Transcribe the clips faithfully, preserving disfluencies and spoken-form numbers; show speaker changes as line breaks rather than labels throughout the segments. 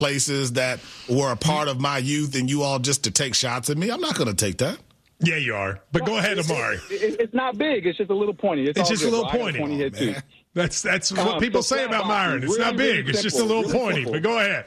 places that were a part of my youth and you all just to take shots at me. I'm not going to take that.
Yeah, you are. But
well,
go ahead, Amari.
It, it, it's not big. It's just a little pointy. It's,
it's
all
just
good,
a little
bro.
pointy.
pointy head too.
That's that's
um,
what people
so
say about Myron. It's
really,
not big.
Really
it's just a little
really
pointy.
simple.
But go ahead.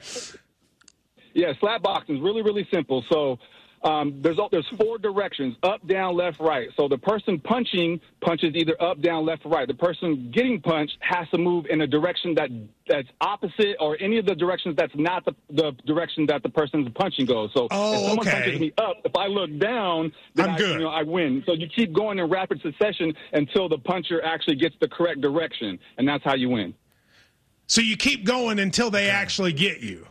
Yeah, slap boxing is really, really simple. So um, there's there's four directions: up, down, left, right. So the person punching punches either up, down, left, or right. The person getting punched has to move in a direction that that's opposite or any of the directions that's not the, the direction that the person's punching goes. So
oh,
if someone
okay.
punches me up, if I look down, then
I'm
I,
good.
You know, I win. So you keep going in rapid succession until the puncher actually gets the correct direction, and that's how you win.
So you keep going until they actually get you.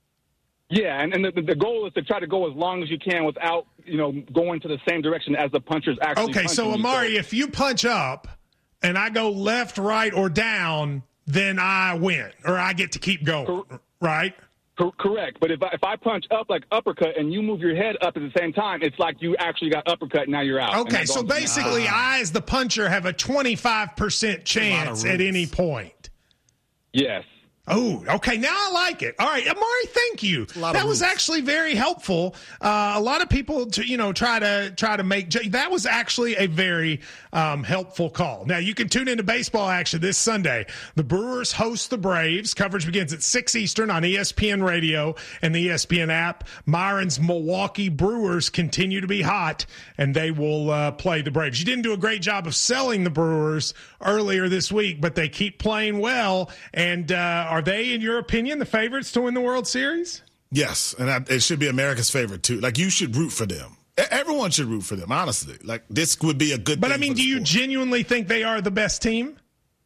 Yeah, and, and the, the goal is to try to go as long as you can without, you know, going to the same direction as the puncher's actually
Okay, so Amari, you. if you punch up and I go left, right, or down, then I win, or I get to keep going, Cor- right?
Cor- correct, but if I, if I punch up like uppercut and you move your head up at the same time, it's like you actually got uppercut and now you're out.
Okay, so basically I, as the puncher, have a twenty-five percent chance at any point.
Yes.
Oh, okay. Now I like it. All right, Amari, thank you. That was actually very helpful. Uh, a lot of people, to, you know, try to try to make that was actually a very um, helpful call. Now you can tune into baseball action this Sunday. The Brewers host the Braves. Coverage begins at six Eastern on E S P N Radio and the E S P N app. Myron's Milwaukee Brewers continue to be hot, and they will uh, play the Braves. You didn't do a great job of selling the Brewers earlier this week, but they keep playing well. And uh, are they, in your opinion, the favorites to win the World Series?
Yes, and I, it should be America's favorite, too. Like, you should root for them. Everyone should root for them, honestly. Like, this would be a good
but,
thing
I mean,
for the
do you
sport.
genuinely think they are the best team?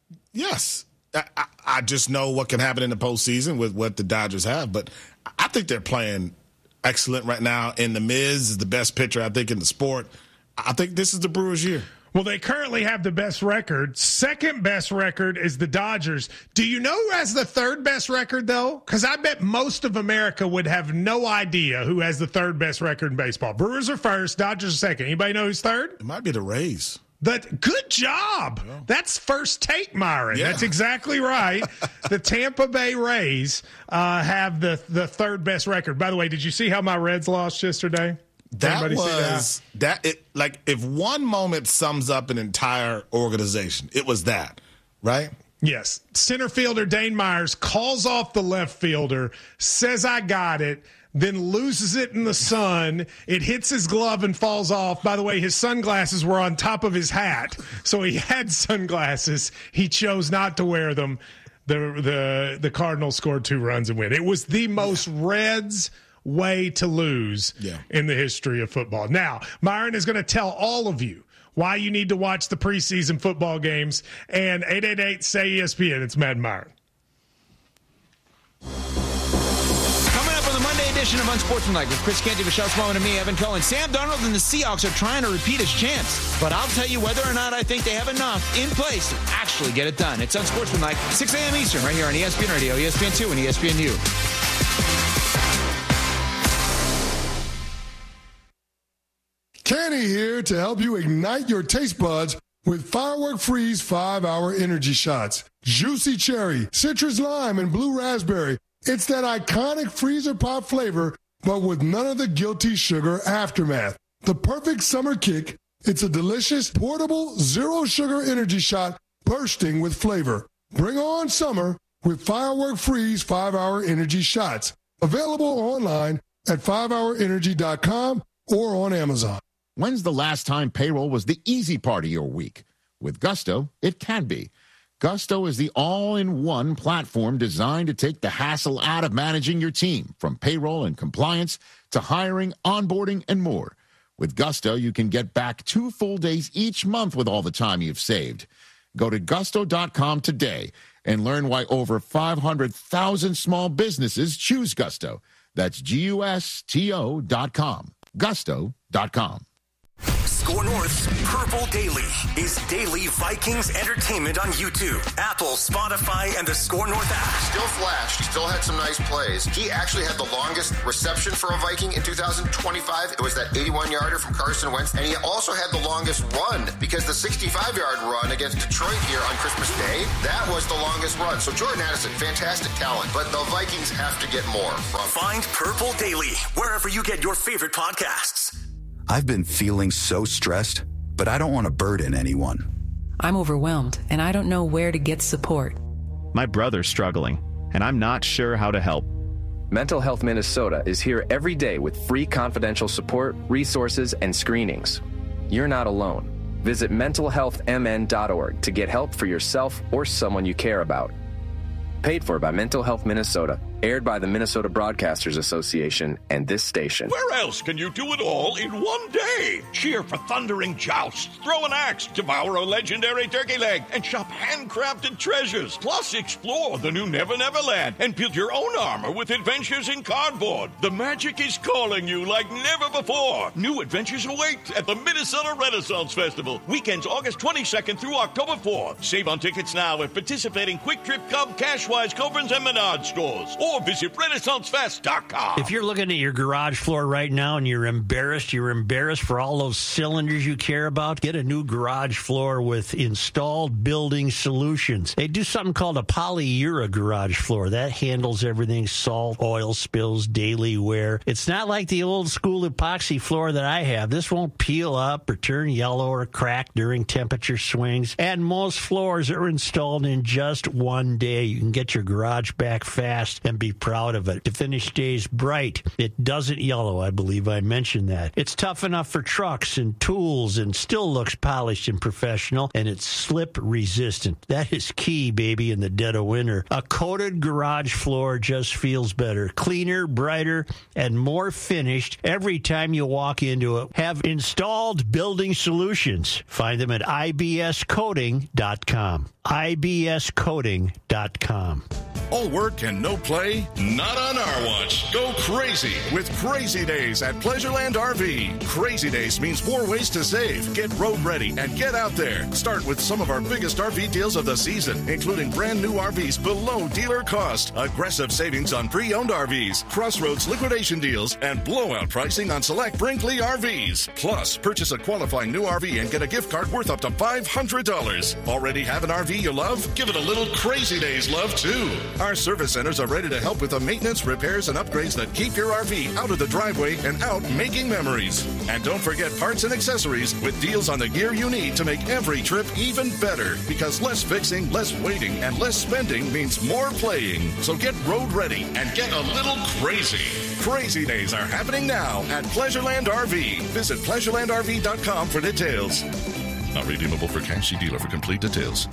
Yes. I, I, I just know what can happen in the postseason with what the Dodgers have, but I think they're playing excellent right now. And the Miz is the best pitcher, I think, in the sport. I think this is the Brewers' year.
Well, they currently have the best record. Second best record is the Dodgers. Do you know who has the third best record, though? Because I bet most of America would have no idea who has the third best record in baseball. Brewers are first, Dodgers are second. Anybody know who's third?
It might be the Rays.
That good job. Yeah. That's first take, Myron.
Yeah.
That's exactly right. The Tampa Bay Rays uh, have the, the third best record. By the way, did you see how my Reds lost yesterday?
That
Anybody
was that? that it like if one moment sums up an entire organization, it was that, right?
Yes. Center fielder Dane Myers calls off the left fielder, says I got it, then loses it in the sun. It hits his glove and falls off. By the way, his sunglasses were on top of his hat, so he had sunglasses. He chose not to wear them. The the the Cardinals scored two runs and win. It was the most yeah. Reds way to lose
yeah.
in the history of football. Now, Myron is going to tell all of you why you need to watch the preseason football games. And eight eight eight, say E S P N. It's Mad Myron.
Coming up on the Monday edition of Unsportsmanlike with Chris Canty, Michelle Smallman, and me, Evan Cohen. Sam Darnold and the Seahawks are trying to repeat his chance. But I'll tell you whether or not I think they have enough in place to actually get it done. It's Unsportsmanlike, six a.m. Eastern, right here on E S P N Radio, E S P N two, and E S P N U.
Kenny here to help you ignite your taste buds with Firework Freeze five hour Energy Shots. Juicy cherry, citrus lime, and blue raspberry. It's that iconic freezer pop flavor, but with none of the guilty sugar aftermath. The perfect summer kick. It's a delicious, portable, zero-sugar energy shot bursting with flavor. Bring on summer with Firework Freeze five hour Energy Shots. Available online at five hour energy dot com or on Amazon.
When's the last time payroll was the easy part of your week? With Gusto, it can be. Gusto is the all-in-one platform designed to take the hassle out of managing your team, from payroll and compliance to hiring, onboarding, and more. With Gusto, you can get back two full days each month with all the time you've saved. Go to gusto dot com today and learn why over five hundred thousand small businesses choose Gusto. That's G U S T O dot com. Gusto dot com.
Score North's Purple Daily is daily Vikings entertainment on YouTube, Apple, Spotify, and the Score North app.
Still flashed, still had some nice plays. He actually had the longest reception for a Viking in two thousand twenty-five. It was that eighty-one-yarder from Carson Wentz, and he also had the longest run because the sixty-five-yard run against Detroit here on Christmas Day, that was the longest run. So Jordan Addison, fantastic talent, but the Vikings have to get more from.
Find Purple Daily wherever you get your favorite podcasts.
I've been feeling so stressed, but I don't want to burden anyone.
I'm overwhelmed, and I don't know where to get support.
My brother's struggling, and I'm not sure how to help.
Mental Health Minnesota is here every day with free confidential support, resources, and screenings. You're not alone. Visit mental health m n dot org to get help for yourself or someone you care about. Paid for by Mental Health Minnesota. Aired by the Minnesota Broadcasters Association and this station.
Where else can you do it all in one day? Cheer for thundering jousts, throw an axe, devour a legendary turkey leg, and shop handcrafted treasures. Plus, explore the new Never Never Land and build your own armor with adventures in cardboard. The magic is calling you like never before. New adventures await at the Minnesota Renaissance Festival. Weekends August twenty-second through October fourth. Save on tickets now at participating Quick Trip, Cub, Cashwise, Coborn's, and Menard stores. Or visit Renaissance Fest dot com.
If you're looking at your garage floor right now and you're embarrassed, you're embarrassed for all those cylinders you care about, get a new garage floor with Installed Building Solutions. They do something called a polyura garage floor. That handles everything, salt, oil spills, daily wear. It's not like the old school epoxy floor that I have. This won't peel up or turn yellow or crack during temperature swings. And most floors are installed in just one day. You can get your garage back fast and be proud of it. The finish stays bright. It doesn't yellow. I believe I mentioned that. It's tough enough for trucks and tools and still looks polished and professional, and it's slip resistant. That is key, baby, in the dead of winter. A coated garage floor just feels better, cleaner, brighter, and more finished every time you walk into it. Have Installed Building Solutions. Find them at I B S coating dot com. I B S coating dot com.
All work and no play? Not on our watch. Go crazy with Crazy Days at Pleasureland R V. Crazy Days means more ways to save. Get road ready and get out there. Start with some of our biggest R V deals of the season, including brand new R Vs below dealer cost, aggressive savings on pre-owned R Vs, Crossroads liquidation deals, and blowout pricing on select Brinkley R Vs. Plus, purchase a qualifying new R V and get a gift card worth up to five hundred dollars. Already have an R V you love? Give it a little Crazy Days love, too. Our service centers are ready to help with the maintenance, repairs, and upgrades that keep your R V out of the driveway and out making memories. And don't forget parts and accessories with deals on the gear you need to make every trip even better. Because less fixing, less waiting, and less spending means more playing. So get road ready and get a little crazy. Crazy Days are happening now at Pleasureland R V. Visit pleasureland r v dot com for details. Not redeemable for cash. See dealer for complete details.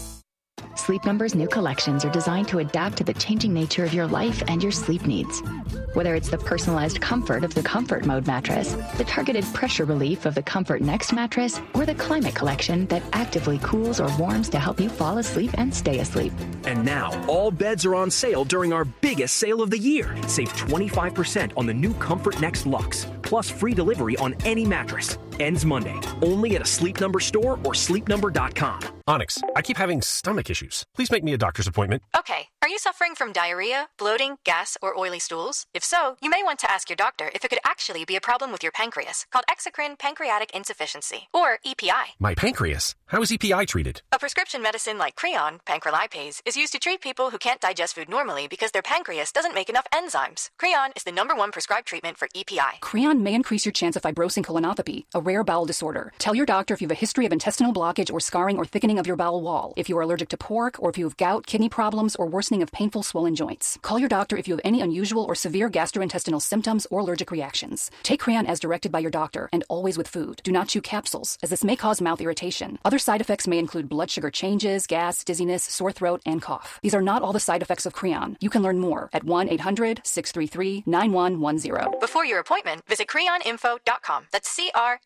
Sleep Number's new collections are designed to adapt to the changing nature of your life and your sleep needs. Whether it's the personalized comfort of the Comfort Mode mattress, the targeted pressure relief of the Comfort Next mattress, or the Climate Collection that actively cools or warms to help you fall asleep and stay asleep.
And now, all beds are on sale during our biggest sale of the year. Save twenty-five percent on the new Comfort Next Luxe, plus free delivery on any mattress. Ends Monday. Only at a Sleep Number store or sleep number dot com.
Onyx, I keep having stomach issues. Please make me a doctor's appointment.
Okay. Are you suffering from diarrhea, bloating, gas, or oily stools? If so, you may want to ask your doctor if it could actually be a problem with your pancreas, called exocrine pancreatic insufficiency, or E P I.
My pancreas? How is E P I treated?
A prescription medicine like Creon, pancrelipase, is used to treat people who can't digest food normally because their pancreas doesn't make enough enzymes. Creon is the number one prescribed treatment for E P I.
Creon may increase your chance of fibrosing colonopathy, a rare bowel disorder. Tell your doctor if you have a history of intestinal blockage or scarring or thickening of your bowel wall, if you are allergic to pork, or if you have gout, kidney problems, or worsening of painful swollen joints. Call your doctor if you have any unusual or severe gastrointestinal symptoms or allergic reactions. Take Creon as directed by your doctor and always with food. Do not chew capsules, as this may cause mouth irritation. Other side effects may include blood sugar changes, gas, dizziness, sore throat, and cough. These are not all the side effects of Creon. You can learn more at one eight hundred six three three nine one one zero.
Before your appointment, visit creon info dot com. That's C R E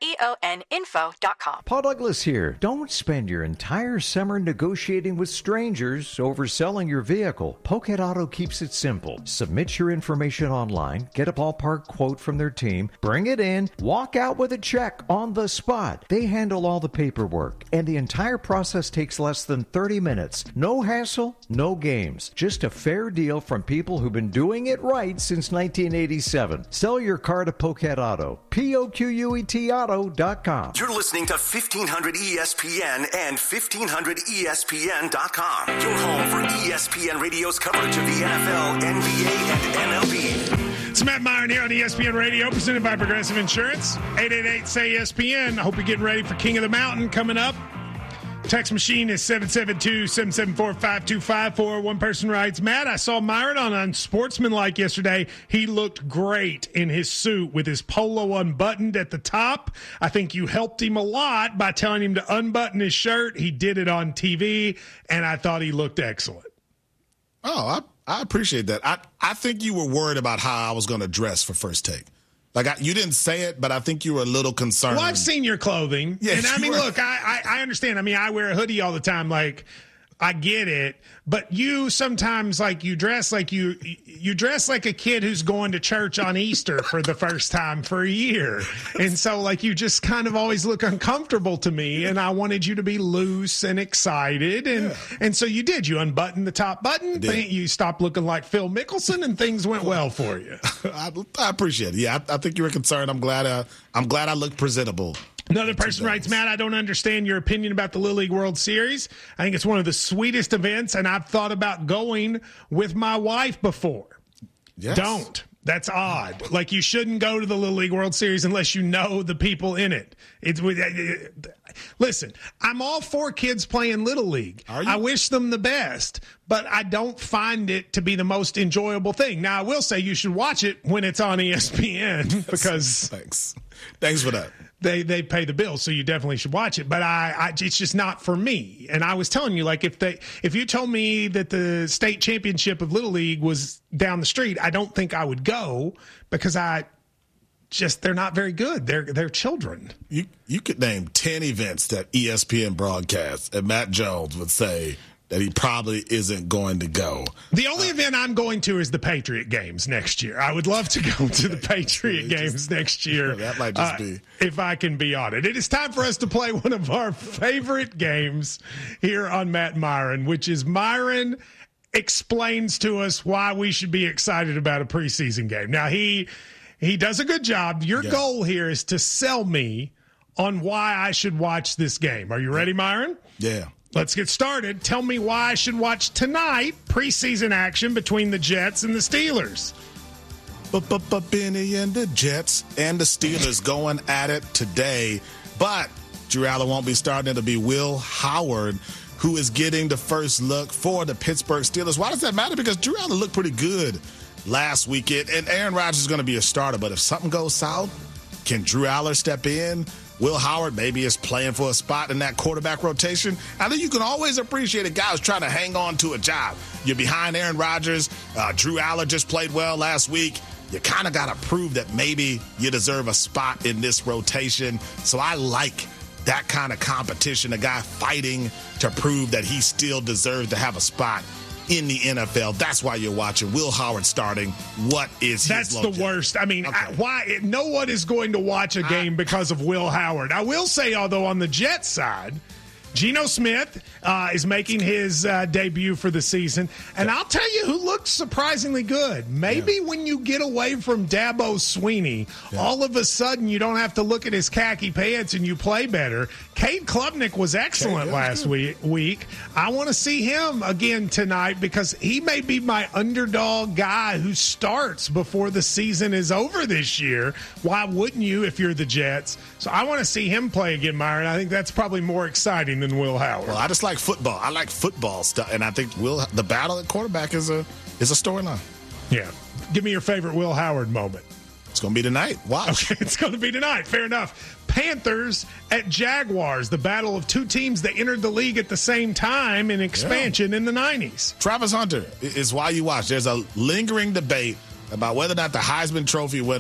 E O N info dot com.
Paul Douglas here. Don't spend your entire summer negotiating with strangers over selling your vehicle. Pocket Auto keeps it simple. Submit your information online, get a ballpark quote from their team, bring it in, walk out with a check on the spot. They handle all the paperwork, and the entire process takes less than thirty minutes. No hassle, no games. Just a fair deal from people who've been doing it right since nineteen eighty-seven. Sell your car to Pocket Auto. P O Q U E T auto dot com.
You're listening to fifteen hundred E S P N and fifteen hundred E S P N dot com. Your home for E S P N Radio's coverage of the N F L, N B A, and M L B.
It's Matt Myron here on E S P N Radio, presented by Progressive Insurance. eight eight eight, S A Y, E S P N. I hope you're getting ready for King of the Mountain coming up. Text machine is seven seven two, seven seven four, five two five four. One person writes, Matt, I saw Myron on Unsportsmanlike yesterday. He looked great in his suit with his polo unbuttoned at the top. I think you helped him a lot by telling him to unbutton his shirt. He did it on T V, and I thought he looked excellent.
Oh, I, I appreciate that. I, I think you were worried about how I was going to dress for First Take. Like, I, you didn't say it, but I think you were a little concerned.
Well, I've seen your clothing.
Yes,
and I mean,
were.
look, I, I, I understand. I mean, I wear a hoodie all the time. Like, I get it. But you sometimes, like, you dress like you you dress like a kid who's going to church on Easter for the first time for a year. And so, like, you just kind of always look uncomfortable to me. And I wanted you to be loose and excited. And yeah. and so you did. You unbuttoned the top button. You stopped looking like Phil Mickelson, and things went well for you.
I, I appreciate it. Yeah, I, I think you were concerned. I'm glad. I, I'm glad I looked presentable.
Another person writes, Matt, I don't understand your opinion about the Little League World Series. I think it's one of the sweetest events, and I've thought about going with my wife before.
Yes.
Don't. That's odd. Like, you shouldn't go to the Little League World Series unless you know the people in it. It's it, listen, I'm all for kids playing Little League.
Are you?
I wish them the best, but I don't find it to be the most enjoyable thing. Now, I will say you should watch it when it's on E S P N because
thanks, thanks for that.
They they pay the bill, so you definitely should watch it. But I, I, it's just not for me. And I was telling you, like, if they if you told me that the state championship of Little League was down the street, I don't think I would go because I just they're not very good. They're they're children.
You you could name ten events that E S P N broadcasts, and Matt Jones would say that he probably isn't going to go.
The only uh, event I'm going to is the Patriot Games next year. I would love to go to the Patriot Games just, next year.
That might just
uh,
be.
If I can be on it. It is time for us to play one of our favorite games here on Matt Myron, which is Myron explains to us why we should be excited about a preseason game. Now, he he does a good job. Your yeah. goal here is to sell me on why I should watch this game. Are you ready, Myron?
Yeah.
Let's get started. Tell me why I should watch tonight preseason action between the Jets and the Steelers.
But Benny and the Jets and the Steelers going at it today. But Drew Allen won't be starting. It'll be Will Howard who is getting the first look for the Pittsburgh Steelers. Why does that matter? Because Drew Allen looked pretty good last weekend. And Aaron Rodgers is going to be a starter. But if something goes south, can Drew Allen step in? Will Howard maybe is playing for a spot in that quarterback rotation. I think you can always appreciate a guy who's trying to hang on to a job. You're behind Aaron Rodgers. Uh, Drew Allen just played well last week. You kind of got to prove that maybe you deserve a spot in this rotation. So I like that kind of competition, a guy fighting to prove that he still deserves to have a spot in the N F L. That's why you're watching Will Howard starting. What is his
That's
longevity?
The worst. I mean,
okay.
I, why? No one is going to watch a game I, because of Will Howard. I will say, although on the Jets side, Geno Smith uh, is making his uh, debut for the season. And I'll tell you who looks surprisingly good. Maybe yeah. when you get away from Dabo Sweeney, yeah. all of a sudden you don't have to look at his khaki pants and you play better. Cade Klubnik was excellent okay, last week, week. I want to see him again tonight because he may be my underdog guy who starts before the season is over this year. Why wouldn't you if you're the Jets? So I want to see him play again, Myron. I think that's probably more exciting than Will Howard.
Well, I just like football. I like football stuff, and I think Will the battle at quarterback is a is a storyline.
Yeah. Give me your favorite Will Howard moment.
It's going to be tonight. Watch.
Okay, it's going to be tonight. Fair enough. Panthers at Jaguars, the battle of two teams that entered the league at the same time in expansion yeah. in the nineties.
Travis Hunter is why you watch. There's a lingering debate about whether or not the Heisman Trophy winner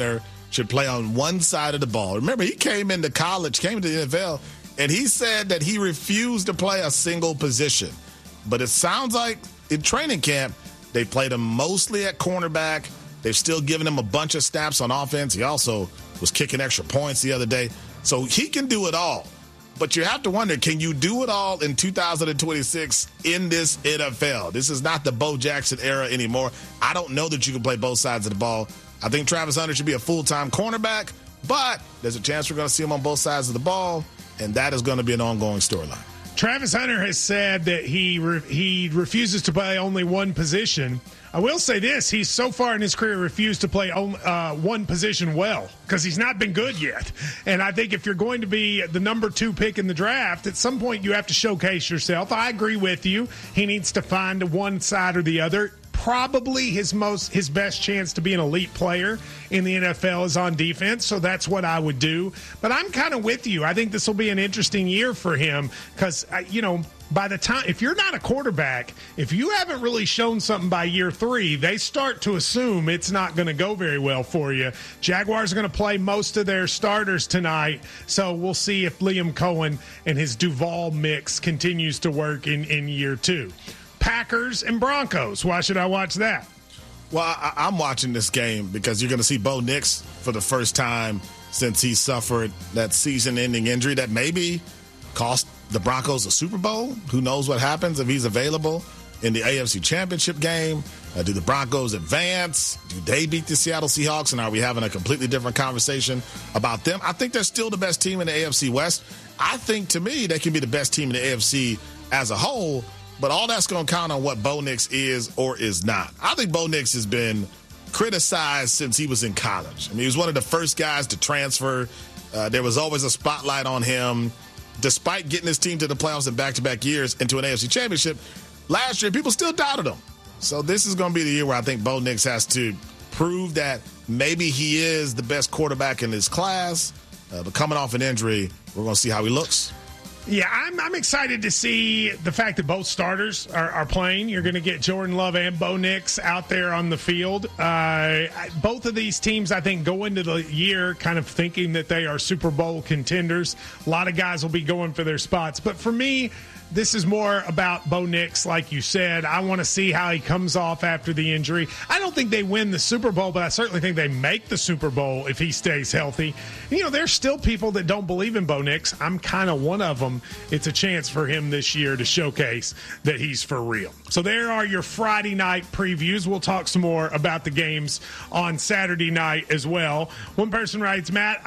should play on one side of the ball. Remember, he came into college, came to the N F L, and he said that he refused to play a single position. But it sounds like in training camp, they played him mostly at cornerback. They've still given him a bunch of snaps on offense. He also was kicking extra points the other day. So he can do it all. But you have to wonder, can you do it all in two thousand twenty-six in this N F L? This is not the Bo Jackson era anymore. I don't know that you can play both sides of the ball. I think Travis Hunter should be a full-time cornerback, but there's a chance we're going to see him on both sides of the ball, and that is going to be an ongoing storyline.
Travis Hunter has said that he re- he refuses to play only one position. I will say this, he's so far in his career refused to play only, uh, one position well because he's not been good yet. And I think if you're going to be the number two pick in the draft, at some point you have to showcase yourself. I agree with you. He needs to find one side or the other. Probably his most his best chance to be an elite player in the N F L is on defense, so that's what I would do. But I'm kind of with you. I think this will be an interesting year for him because, uh, you know, by the time, if you're not a quarterback, if you haven't really shown something by year three, they start to assume it's not going to go very well for you. Jaguars are going to play most of their starters tonight, so we'll see if Liam Cohen and his Duval mix continues to work in, in year two. Packers and Broncos. Why should I watch that?
Well, I, I'm watching this game because you're going to see Bo Nix for the first time since he suffered that season-ending injury that maybe cost the Broncos a Super Bowl. Who knows what happens if he's available in the A F C Championship game? Uh, do the Broncos advance? Do they beat the Seattle Seahawks? And are we having a completely different conversation about them? I think they're still the best team in the A F C West. I think, to me, they can be the best team in the A F C as a whole. But all that's going to count on what Bo Nix is or is not. I think Bo Nix has been criticized since he was in college. I mean, he was one of the first guys to transfer. Uh, there was always a spotlight on him. Despite getting his team to the playoffs in back-to-back years into an A F C Championship, last year people still doubted him. So this is going to be the year where I think Bo Nix has to prove that maybe he is the best quarterback in his class. Uh, but coming off an injury, we're going to see how he looks.
Yeah, I'm, I'm excited to see the fact that both starters are, are playing. You're going to get Jordan Love and Bo Nix out there on the field. Uh, both of these teams, I think, go into the year kind of thinking that they are Super Bowl contenders. A lot of guys will be going for their spots. But for me, this is more about Bo Nix, like you said. I want to see how he comes off after the injury. I don't think they win the Super Bowl, but I certainly think they make the Super Bowl if he stays healthy. And, you know, there's still people that don't believe in Bo Nix. I'm kind of one of them. It's a chance for him this year to showcase that he's for real. So there are your Friday night previews. We'll talk some more about the games on Saturday night as well. One person writes, Matt,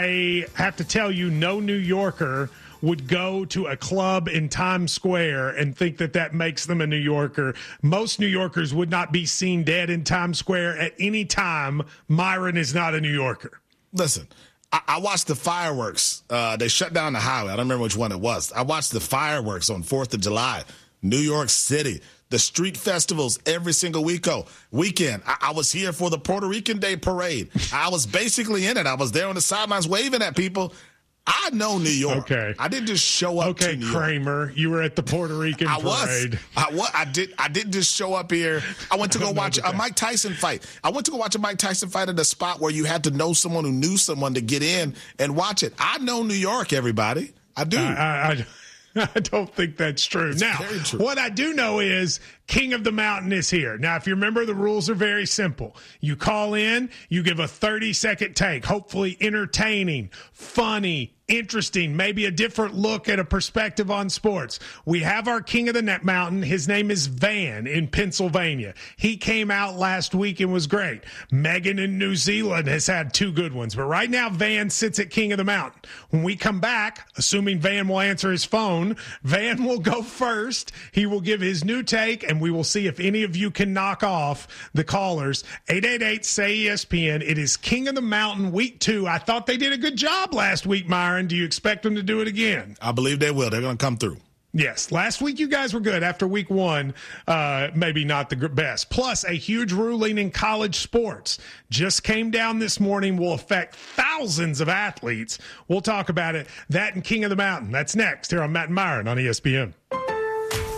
I have to tell you, no New Yorker would go to a club in Times Square and think that that makes them a New Yorker. Most New Yorkers would not be seen dead in Times Square at any time. Myron is not a New Yorker.
Listen, I, I watched the fireworks. Uh, they shut down the highway. I don't remember which one it was. I watched the fireworks on fourth of July, New York City. The street festivals every single weeko, weekend. I, I was here for the Puerto Rican Day Parade. I was basically in it. I was there on the sidelines waving at people. I know New York.
Okay.
I didn't just show up
okay,
to New
Kramer,
York.
you were at the Puerto Rican
I
parade.
Was. I was. I did. I didn't just show up here. I went to go watch a Mike Tyson fight. I went to go watch a Mike Tyson fight at a spot where you had to know someone who knew someone to get in and watch it. I know New York, everybody. I do.
I, I, I, I don't think that's true.
It's
now,
true.
What I do know is King of the Mountain is here. Now, if you remember, the rules are very simple. You call in, you give a thirty-second take, hopefully entertaining, funny, interesting, maybe a different look at a perspective on sports. We have our King of the Net Mountain. His name is Van in Pennsylvania. He came out last week and was great. Megan in New Zealand has had two good ones. But right now, Van sits at King of the Mountain. When we come back, assuming Van will answer his phone, Van will go first. He will give his new take, and we will see if any of you can knock off the callers. eight eight eight, S A Y E S P N. It is King of the Mountain week two. I thought they did a good job last week, Myron. Do you expect them to do it again?
I believe they will. They're going to come through.
Yes. Last week, you guys were good. After week one, uh, maybe not the best. Plus, a huge ruling in college sports just came down this morning, will affect thousands of athletes. We'll talk about it. That and King of the Mountain. That's next here on Matt and Myron on E S P N.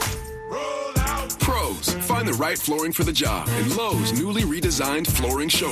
Pros, find the right flooring for the job in Lowe's newly redesigned flooring showroom.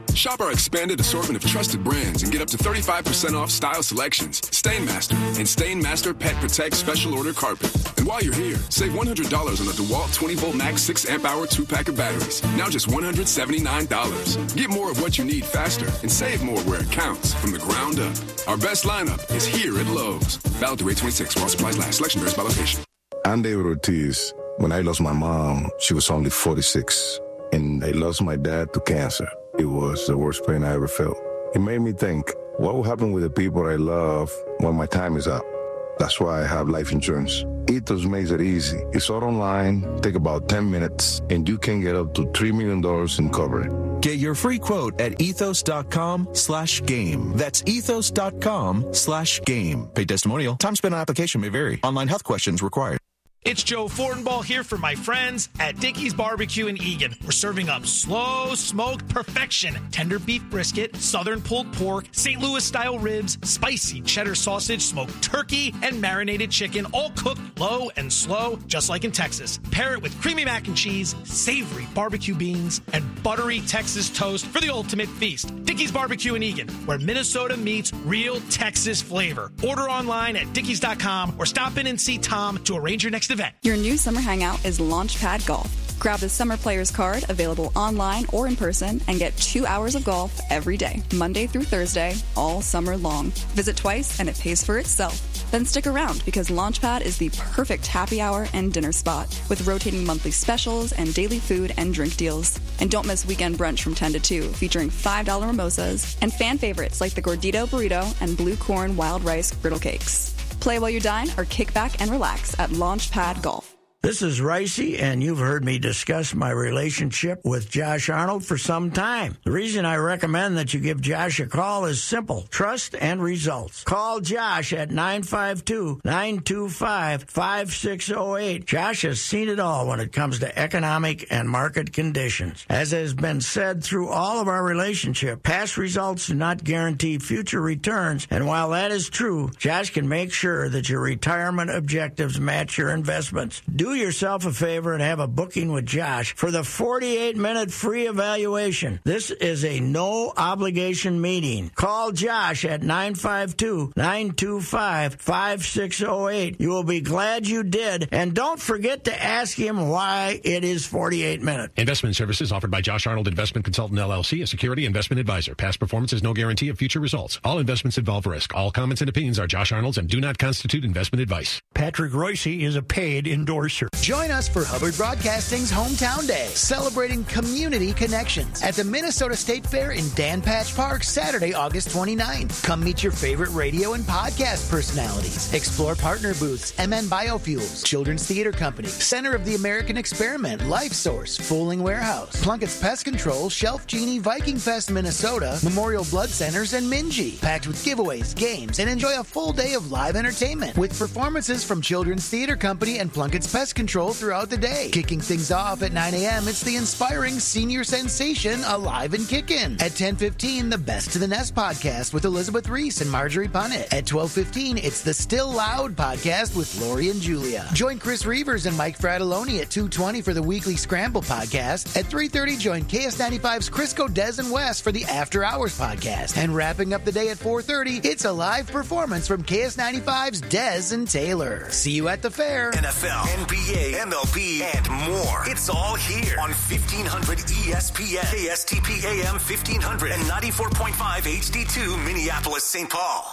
Shop our expanded assortment of trusted brands and get up to thirty-five percent off style selections, Stainmaster, and Stainmaster Pet Protect Special Order Carpet. And while you're here, save one hundred dollars on the DeWalt twenty volt Max six amp hour two-pack of batteries. Now just one hundred seventy-nine dollars. Get more of what you need faster and save more where it counts from the ground up. Our best lineup is here at Lowe's. Valid through eight twenty-six while supplies last. Selection varies by location.
I'm David Ortiz. When I lost my mom, she was only forty-six. And I lost my dad to cancer. It was the worst pain I ever felt. It made me think, what will happen with the people I love when my time is up? That's why I have life insurance. Ethos makes it easy. It's all online, take about ten minutes, and you can get up to three million dollars in coverage.
Get your free quote at ethos.com slash game. That's ethos.com slash game. Paid testimonial. Time spent on application may vary. Online health questions required.
It's Joe Fortenbaugh here for my friends at Dickey's Barbecue in Eagan. We're serving up slow smoked perfection, tender beef brisket, southern pulled pork, Saint Louis style ribs, spicy cheddar sausage, smoked turkey, and marinated chicken, all cooked low and slow, just like in Texas. Pair it with creamy mac and cheese, savory barbecue beans, and buttery Texas toast for the ultimate feast. Dickey's Barbecue in Eagan, where Minnesota meets real Texas flavor. Order online at dickeys dot com or stop in and see Tom to arrange your next event.
Your new summer hangout is Launchpad Golf. Grab the Summer Players card, available online or in person, and get two hours of golf every day, Monday through Thursday, all summer long. Visit twice and it pays for itself. Then stick around because Launchpad is the perfect happy hour and dinner spot with rotating monthly specials and daily food and drink deals. And don't miss weekend brunch from ten to two, featuring five dollar mimosas and fan favorites like the Gordito Burrito and Blue Corn Wild Rice Griddle Cakes. Play while you dine or kick back and relax at Launchpad Golf.
This is Ricey, and you've heard me discuss my relationship with Josh Arnold for some time. The reason I recommend that you give Josh a call is simple: trust and results. Call Josh at nine five two, nine two five, five six zero eight. Josh has seen it all when it comes to economic and market conditions. As has been said through all of our relationship, past results do not guarantee future returns, and while that is true, Josh can make sure that your retirement objectives match your investments. Do yourself a favor and have a booking with Josh for the forty-eight minute free evaluation. This is a no-obligation meeting. Call Josh at nine five two, nine two five, five six zero eight. You will be glad you did, and don't forget to ask him why it is forty-eight minutes.
Investment services offered by Josh Arnold Investment Consultant, L L C, a security investment advisor. Past performance is no guarantee of future results. All investments involve risk. All comments and opinions are Josh Arnold's and do not constitute investment advice.
Patrick Royce is a paid endorser.
Join us for Hubbard Broadcasting's Hometown Day, celebrating community connections at the Minnesota State Fair in Dan Patch Park, Saturday, August twenty-ninth. Come meet your favorite radio and podcast personalities. Explore partner booths, M N Biofuels, Children's Theater Company, Center of the American Experiment, Life Source, Fooling Warehouse, Plunkett's Pest Control, Shelf Genie, Viking Fest, Minnesota, Memorial Blood Centers, and Minji. Packed with giveaways, games, and enjoy a full day of live entertainment with performances from Children's Theater Company and Plunkett's Pest Control throughout the day. Kicking things off at nine a.m., it's the inspiring senior sensation Alive and Kickin'. At ten fifteen, the Best to the Nest podcast with Elizabeth Reese and Marjorie Punnett. At twelve fifteen, it's the Still Loud podcast with Lori and Julia. Join Chris Reavers and Mike Fratelloni at two twenty for the Weekly Scramble podcast. At three thirty, join K S ninety-five's Crisco, Des, and West for the After Hours podcast. And wrapping up the day at four thirty, it's a live performance from K S ninety-five's Des and Taylor. See you at the fair.
N F L, N B A, M L B, and more. It's all here on fifteen hundred E S P N, K S T P A M fifteen hundred, and ninety-four point five H D two Minneapolis, Saint Paul.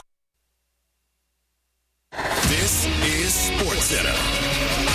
This is SportsCenter.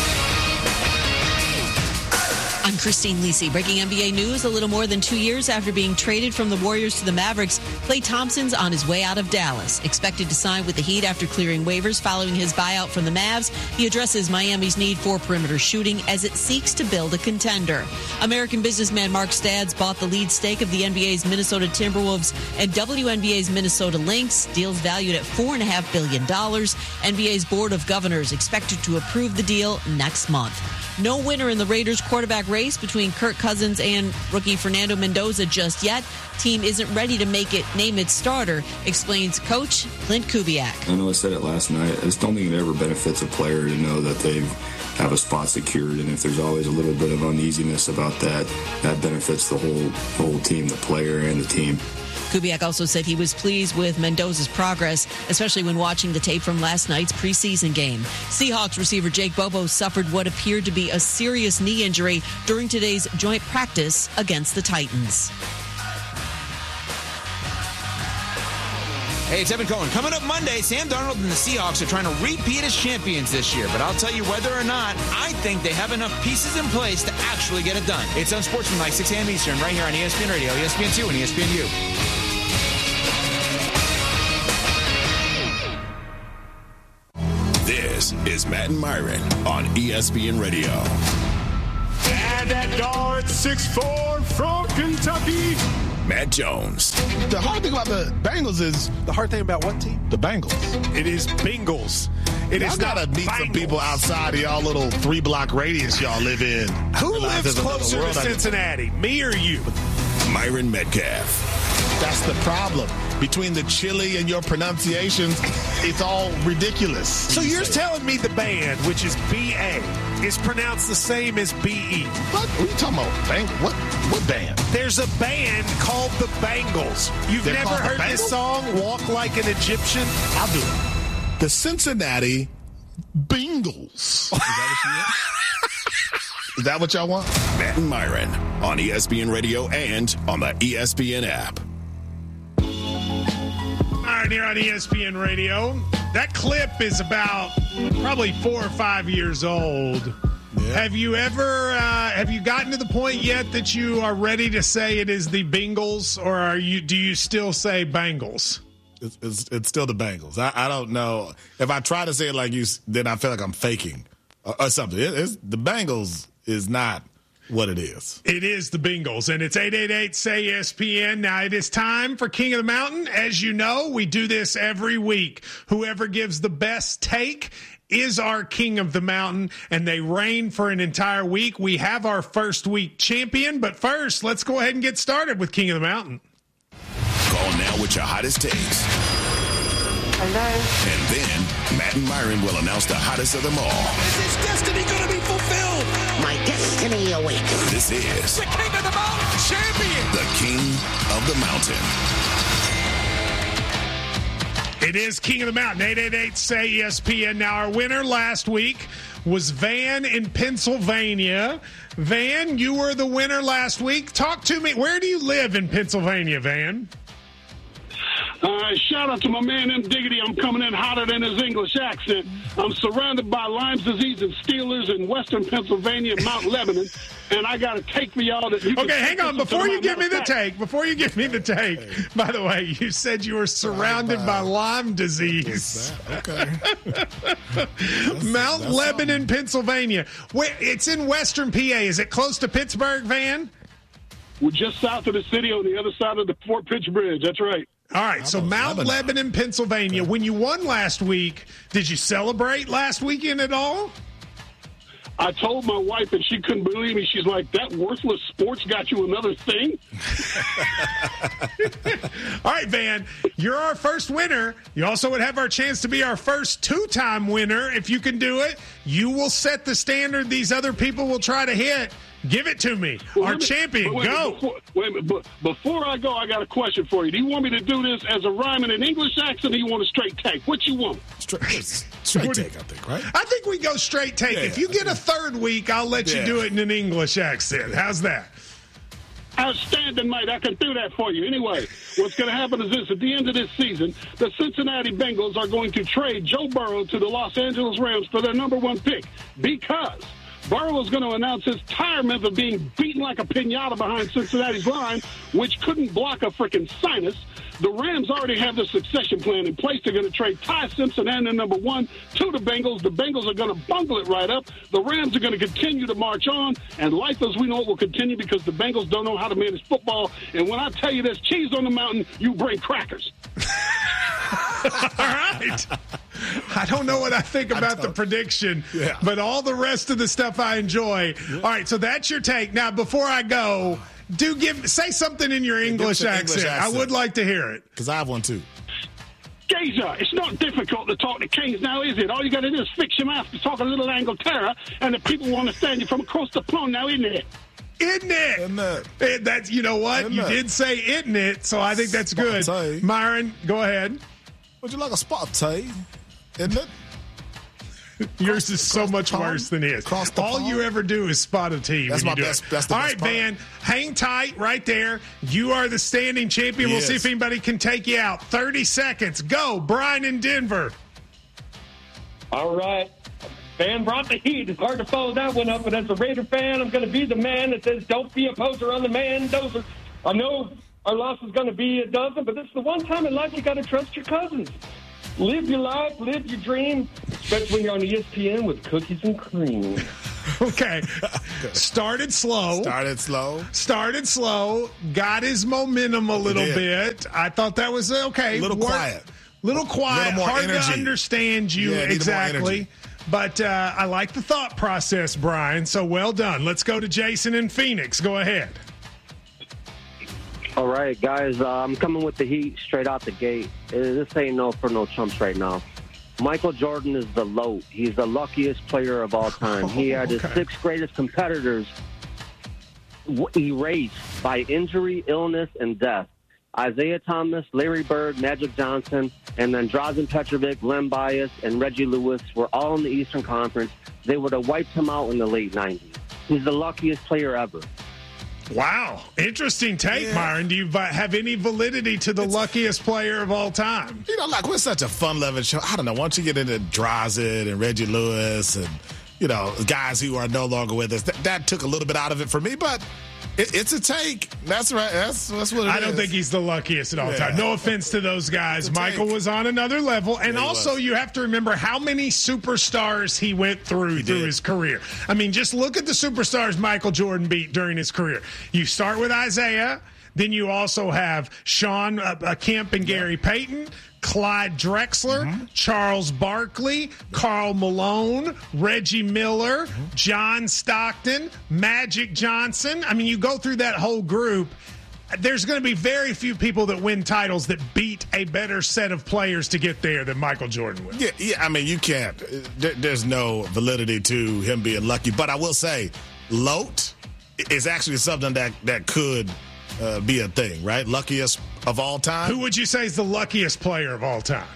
I'm Christine Lisi. Breaking N B A news. A little more than two years after being traded from the Warriors to the Mavericks, Klay Thompson's on his way out of Dallas. Expected to sign with the Heat after clearing waivers following his buyout from the Mavs, he addresses Miami's need for perimeter shooting as it seeks to build a contender. American businessman Mark Stadds bought the lead stake of the N B A's Minnesota Timberwolves and W N B A's Minnesota Lynx. Deals valued at four point five billion dollars. N B A's Board of Governors expected to approve the deal next month. No winner in the Raiders quarterback race between Kirk Cousins and rookie Fernando Mendoza just yet. Team isn't ready to make it name its starter, explains coach Clint Kubiak.
I know I said it last night. I just don't think it ever benefits a player to know that they have a spot secured, and if there's always a little bit of uneasiness about that, that benefits the whole the whole team, the player and the team.
Kubiak also said he was pleased with Mendoza's progress, especially when watching the tape from last night's preseason game. Seahawks receiver Jake Bobo suffered what appeared to be a serious knee injury during today's joint practice against the Titans.
Hey, it's Evan Cohen. Coming up Monday, Sam Darnold and the Seahawks are trying to repeat as champions this year. But I'll tell you whether or not, I think they have enough pieces in place to actually get it done. It's Unsportsmanlike, six a.m. Eastern, right here on E S P N Radio, E S P N two, and E S P N U.
This is Matt and Myron on E S P N Radio.
And that dart six four from Kentucky,
Matt Jones.
The hard thing about the Bengals is...
The hard thing about what team?
The Bengals.
It is Bengals. It
y'all
is
gotta
not
meet
Bengals.
some people outside of y'all little three-block radius y'all live in.
Who
Realize
lives
there's another
closer to
world out there.
Cincinnati, me or you?
Myron Metcalf.
That's the problem. Between the chili and your pronunciations, it's all ridiculous.
So you're telling me the band, which is B A, is pronounced the same as B E?
What? What are you talking about? Bang? What? What band?
There's a band called the Bangles. You've
They're
never
called the
heard this
Bangles?
song, Walk Like an Egyptian?
I'll do it. The Cincinnati Bengals. Is that what you want? Is that what y'all want?
Matt and Myron on E S P N Radio and on the E S P N app.
All right, here on E S P N Radio. That clip is about probably four or five years old. Yeah. Have you ever, uh, have you gotten to the point yet that you are ready to say it is the Bengals, or are you? Do you still say Bengals?
It's, it's, it's still the Bengals. I, I don't know. If I try to say it like you, then I feel like I'm faking or, or something. It, it's, the Bengals is not what it is.
It is the Bengals, and it's eight eight eight, S A Y, E S P N. Now, it is time for King of the Mountain. As you know, we do this every week. Whoever gives the best take is our King of the Mountain, and they reign for an entire week. We have our first week champion, but first, let's go ahead and get started with King of the Mountain.
Call now with your hottest takes.
Hello.
And then Matt and Myron will announce the hottest of them all.
Is his destiny going to be fulfilled?
My destiny awaits.
This is
The King of the Mountain champion.
the King of the Mountain.
It is King of the Mountain, eight eight eight, S A Y, E S P N. Now, our winner last week was Van in Pennsylvania. Van, you were the winner last week. Talk to me. Where do you live in Pennsylvania, Van?
Uh, shout out to my man M. Diggity. I'm coming in hotter than his English accent. I'm surrounded by Lyme's disease and Steelers in western Pennsylvania, Mount Lebanon, and I got a take for y'all that you can
Okay, hang on. Before you give me the
fact.
take, before you give me the take, by the way, you said you were surrounded by Lyme disease.
Okay.
Mount
that's
Lebanon, Pennsylvania. Wait, it's in western P A. Is it close to Pittsburgh, Van?
We're just south of the city on the other side of the Fort Pitch Bridge. That's right.
All right, so Mount Lebanon, Lebanon Pennsylvania. When you won last week, did you celebrate last weekend at all?
I told my wife, and she couldn't believe me. She's like, that worthless sports got you another thing?
All right, Van, you're our first winner. You also would have our chance to be our first two-time winner. If you can do it, you will set the standard these other people will try to hit. Give it to me.
Well,
our
me,
champion,
wait,
go.
Before, wait a minute. But before I go, I got a question for you. Do you want me to do this as a rhyme in an English accent, or do you want a straight take? What you want?
Straight, straight take, I think, right?
I think we go straight take.
Yeah,
if you get a third week, I'll let
yeah.
you do it in an English accent. How's that?
Outstanding, mate. I can do that for you. Anyway, what's going to happen is this. At the end of this season, the Cincinnati Bengals are going to trade Joe Burrow to the Los Angeles Rams for their number one pick because Burrow is going to announce his retirement of being beaten like a piñata behind Cincinnati's line, which couldn't block a freaking sinus. The Rams already have the succession plan in place. They're going to trade Ty Simpson and their number one to the Bengals. The Bengals are going to bungle it right up. The Rams are going to continue to march on, and life as we know it will continue because the Bengals don't know how to manage football. And when I tell you there's cheese on the mountain, you bring crackers.
All right. I don't know what I think about the prediction,
yeah.
but all the rest of the stuff I enjoy. Yeah. All right, so that's your take. Now, before I go, do give say something in your English, yeah, accent. English accent. I would like to hear it.
Because I have one, too.
Gazer, it's not difficult to talk to kings now, is it? All you got to do is fix your mouth to talk a little Angleterra, and the people will understand you from across the pond now, isn't it?
Isn't it?
Isn't it?
it that's, you know what?
Isn't
you
it?
did say isn't it, so I think that's good.
Spot
Myron, go ahead.
Would you like a spot tea? Isn't it?
Yours is so much worse than his. All pond? You ever do is spot a tee.
That's
when
my
you
best.
Do
that's the
All
best
right,
part.
Van, hang tight right there. You are the standing champion.
He
we'll
is.
see if anybody can take you out. thirty seconds. Go, Brian in Denver.
All right. Van brought the heat. It's hard to follow that one up, but as a Raider fan, I'm going to be the man that says, don't be a poser on the man dozer. I know our loss is going to be a dozen, but this is the one time in life you got to trust your cousins. Live your life, live your dream, especially when you're on E S P N with cookies and cream.
Okay. Started slow.
Started slow.
Started slow. Got his momentum a little bit. I thought that was okay.
A little
Work,
quiet.
Little quiet.
Little more
Hard
energy.
to understand you
yeah,
exactly. But uh, I like the thought process, Brian. So well done. Let's go to Jason in Phoenix. Go ahead.
All right, guys, uh, I'm coming with the heat straight out the gate. Uh, This ain't no for no chumps right now. Michael Jordan is the LOAT. He's the luckiest player of all time. He had
okay.
his six greatest competitors w- erased by injury, illness, and death. Isaiah Thomas, Larry Bird, Magic Johnson, and then Drazen Petrovic, Len Bias, and Reggie Lewis were all in the Eastern Conference. They would have wiped him out in the late nineties. He's the luckiest player ever.
Wow. Interesting take, yeah. Myron. Do you have any validity to the it's, luckiest player of all time?
You know, like, we're such a fun-loving show. I don't know. Once you get into Drazen and Reggie Lewis and, you know, guys who are no longer with us, th- that took a little bit out of it for me, but it, it's a take. That's right. That's, that's what it
I
is.
don't think he's the luckiest at all
yeah.
time. No offense to those guys. Michael was on another level. And
yeah,
also,
was.
you have to remember how many superstars he went through
he
through
did.
his career. I mean, just look at the superstars Michael Jordan beat during his career. You start with Isaiah. Then you also have Sean uh, Kemp and Gary yeah. Payton, Clyde Drexler, mm-hmm. Charles Barkley, Karl Malone, Reggie Miller, mm-hmm. John Stockton, Magic Johnson. I mean, you go through that whole group. There's going to be very few people that win titles that beat a better set of players to get there than Michael Jordan will.
Yeah, yeah. I mean, you can't. There, there's no validity to him being lucky. But I will say, LOAT is actually something that, that could – Uh, be a thing, right? Luckiest of all time.
Who would you say is the luckiest player of all time?